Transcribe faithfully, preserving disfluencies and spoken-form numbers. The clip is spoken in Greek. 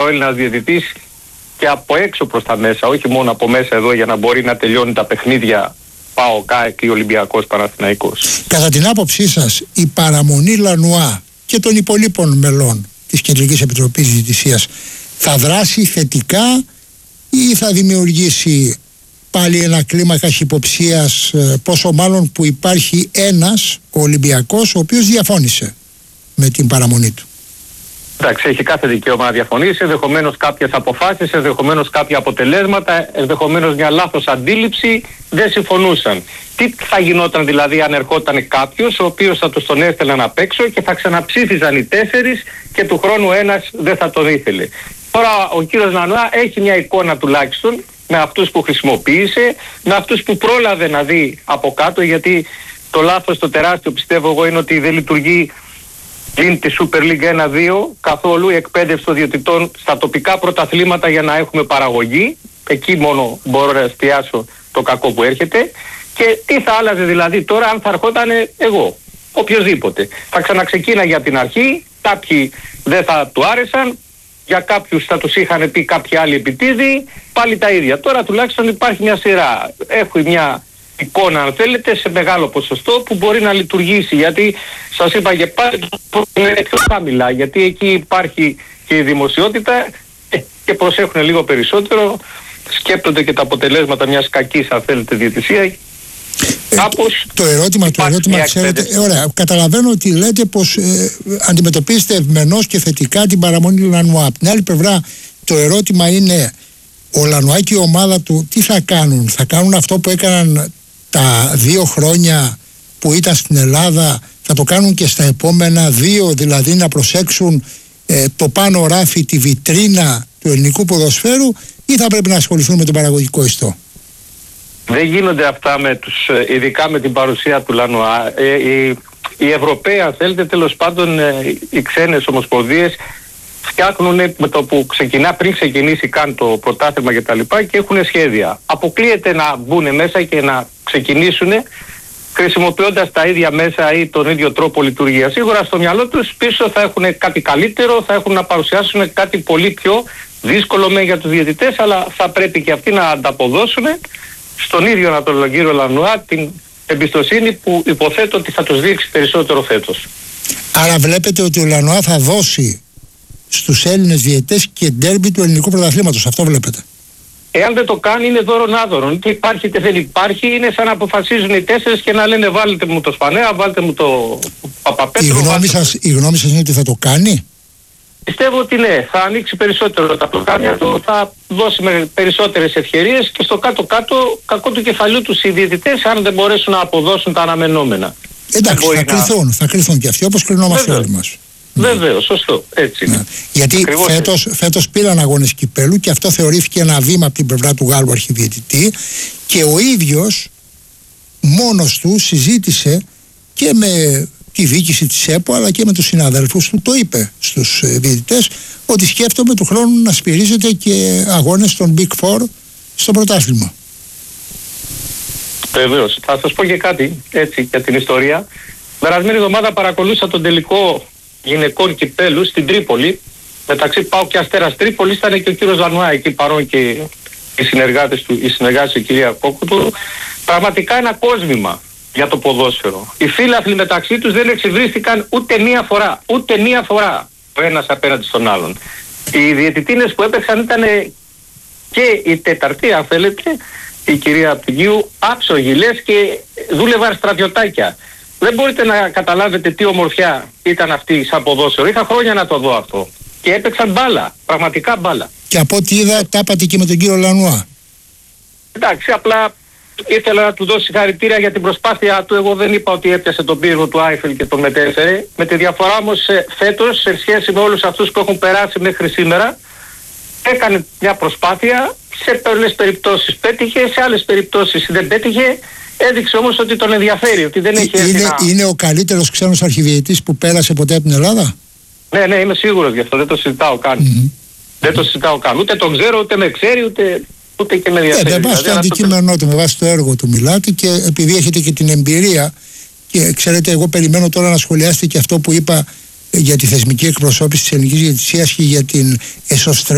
Έλληνας διαιτητής και από έξω προς τα μέσα, όχι μόνο από μέσα εδώ, για να μπορεί να τελειώνει τα παιχνίδια ΠΑΟΚ, ΑΕΚ ή Ολυμπιακός Παναθηναϊκός. Κατά την άποψή σας, η παραμονή Λανουά και των υπολείπων μελών της Κεντρικής Επιτροπής Διαιτησίας θα δράσει θετικά ή θα δημιουργήσει πάλι ένα κλίμα καχυποψίας, πόσο μάλλον που υπάρχει ένας, ο Ολυμπιακός, ο οποίος διαφώνησε με την παραμονή του? Εντάξει, έχει κάθε δικαίωμα να διαφωνήσει, ενδεχομένως κάποιες αποφάσεις, ενδεχομένως κάποια αποτελέσματα, ενδεχομένως μια λάθος αντίληψη, δεν συμφωνούσαν. Τι θα γινόταν δηλαδή αν ερχόταν κάποιος ο οποίος θα τους τον έστελναν απ' έξω και θα ξαναψήφιζαν οι τέσσερις και του χρόνου ένας δεν θα τον ήθελε. Τώρα ο κύριος Λανουά έχει μια εικόνα τουλάχιστον με αυτούς που χρησιμοποίησε, με αυτούς που πρόλαβε να δει από κάτω, γιατί το λάθος το τεράστιο πιστεύω εγώ είναι ότι δεν λειτουργεί πλην τη Super League ένα δύο καθόλου η εκπαίδευση των διαιτητών στα τοπικά πρωταθλήματα για να έχουμε παραγωγή. Εκεί μόνο μπορώ να εστιάσω το κακό που έρχεται. Και τι θα άλλαζε δηλαδή τώρα αν θα ερχόταν εγώ, οποιοδήποτε. Θα ξαναξεκίναγε από την αρχή, κάποιοι δεν θα του άρεσαν, για κάποιους θα τους είχαν πει κάποιοι άλλοι επιτίδη, πάλι τα ίδια. Τώρα τουλάχιστον υπάρχει μια σειρά. Έχω μια εικόνα, αν θέλετε, σε μεγάλο ποσοστό που μπορεί να λειτουργήσει, γιατί σας είπα και πάλι είναι πιο χαμηλά, γιατί εκεί υπάρχει και η δημοσιότητα και προσέχουν λίγο περισσότερο, σκέπτονται και τα αποτελέσματα μιας κακής, αν θέλετε, διαιτησία. Ε, το, το ερώτημα, το ερώτημα ξέρετε, ε, ωραία, καταλαβαίνω ότι λέτε πως ε, αντιμετωπίζετε ευμενώς και θετικά την παραμονή Λανουά. Από την άλλη πλευρά το ερώτημα είναι, ο Λανουά και η ομάδα του τι θα κάνουν? Θα κάνουν αυτό που έκαναν τα δύο χρόνια που ήταν στην Ελλάδα, θα το κάνουν και στα επόμενα δύο, δηλαδή να προσέξουν ε, το πάνω ράφι, τη βιτρίνα του ελληνικού ποδοσφαίρου, ή θα πρέπει να ασχοληθούν με τον παραγωγικό ιστό? Δεν γίνονται αυτά με τους, ειδικά με την παρουσία του Λανουά. Ε, οι, οι Ευρωπαίοι, αν θέλετε, τέλος πάντων, ε, οι ξένες ομοσπονδίες φτιάχνουν με το που ξεκινά, πριν ξεκινήσει καν το πρωτάθλημα και τα λοιπά, και έχουν σχέδια. Αποκλείεται να μπουν μέσα και να ξεκινήσουν χρησιμοποιώντας τα ίδια μέσα ή τον ίδιο τρόπο λειτουργίας. Σίγουρα στο μυαλό τους πίσω θα έχουν κάτι καλύτερο, θα έχουν να παρουσιάσουν κάτι πολύ πιο δύσκολο με για τους διαιτητές, αλλά θα πρέπει και αυτοί να ανταποδώσουν στον ίδιο να τον κύριο Λανουά την εμπιστοσύνη που υποθέτω ότι θα τους δείξει περισσότερο φέτος. Άρα βλέπετε ότι ο Λανουά θα δώσει στους Έλληνες διαιτητές και ντέρμπι του ελληνικού πρωταθλήματος, αυτό βλέπετε? Εάν δεν το κάνει είναι δώρον άδωρον. Είτε υπάρχει είτε δεν υπάρχει, είναι σαν να αποφασίζουν οι τέσσερις και να λένε βάλτε μου το Σπανέα, βάλτε μου το Παπαπέτρο. Η γνώμη σας, η γνώμη σας είναι ότι θα το κάνει? Πιστεύω ότι ναι, θα ανοίξει περισσότερο τα πλοκάμια του, θα δώσει με περισσότερες ευκαιρίες και στο κάτω-κάτω κακό του κεφαλιού τους οι διαιτητές, αν δεν μπορέσουν να αποδώσουν τα αναμενόμενα. Εντάξει, θα κρυθούν, να... θα κρυθούν και αυτοί, όπως κρινόμαστε όλοι μας. Βέβαιος, σωστό, έτσι είναι. Ναι. Γιατί φέτος, φέτος πήραν αγώνες κυπέλου και αυτό θεωρήθηκε ένα βήμα από την πλευρά του Γάλλου αρχιδιαιτητή και ο ίδιος μόνος του συζήτησε και με τη διοίκηση της ΕΠΟ αλλά και με τους συναδέλφους του, το είπε στους διαιτητές ότι σκέφτομαι του χρόνου να σπυρίζεται και αγώνες των Big Four στο πρωτάθλημα. Βεβαίως. Θα σας πω και κάτι έτσι για την ιστορία. Περασμένη εβδομάδα παρακολούσα τον τελικό γυναικών κυπέλου στην Τρίπολη. Μεταξύ ΠΑΟΚ και Αστέρας Τρίπολης ήταν και ο κύριος Λανουά εκεί παρόν και οι συνεργάτες του, οι συνεργάτες η κυρία Κόκκουτου. Πραγματικά ένα κόσμημα για το ποδόσφαιρο. Οι φίλαθλοι μεταξύ τους δεν εξυβρίστηκαν ούτε μία φορά. Ούτε μία φορά ο ένας απέναντι στον άλλον. Οι διαιτητίνες που έπαιξαν ήταν και η Τεταρτή, αν θέλετε, η κυρία Πηγίου, άψογοι λες και δούλευαν στρατιωτάκια. Δεν μπορείτε να καταλάβετε τι ομορφιά ήταν αυτή σαν ποδόσφαιρο. Είχα χρόνια να το δω αυτό. Και έπαιξαν μπάλα. Πραγματικά μπάλα. Και από ό,τι είδα, τα είπατε και με τον κύριο Λανουά. Εντάξει, απλά ήθελα να του δώσω συγχαρητήρια για την προσπάθεια του. Εγώ δεν είπα ότι έπιασε τον πύργο του Άιφελ και τον μετέφερε. Με τη διαφορά όμως φέτος, σε σχέση με όλους αυτούς που έχουν περάσει μέχρι σήμερα, έκανε μια προσπάθεια. Σε πολλές περιπτώσεις πέτυχε, σε άλλες περιπτώσεις δεν πέτυχε. Έδειξε όμως ότι τον ενδιαφέρει, ότι δεν έχει έρθει είναι, να... είναι ο καλύτερος ξένος αρχιδιαιτητής που πέρασε ποτέ από την Ελλάδα? Ναι, ναι, είμαι σίγουρος γι' αυτό, δεν το συζητάω καν. Mm-hmm. Δεν το συζητάω καν. Ούτε τον ξέρω, ούτε με ξέρει, ούτε, ούτε και με ενδιαφέρει. Ε, με βάση το αντικείμενό του, με βάση το έργο του μιλάτε και επειδή έχετε και την εμπειρία και ξέρετε, εγώ περιμένω τώρα να σχολιάσετε και αυτό που είπα για τη θεσμική εκπροσώπηση της ελληνικής διαιτησίας και για την εσωστρέφεια